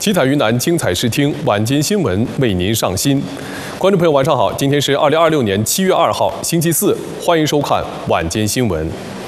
体彩云南精彩视听，晚间新闻为您上新。观众朋友，晚上好，今天是2026年7月2号，星期四，欢迎收看晚间新闻。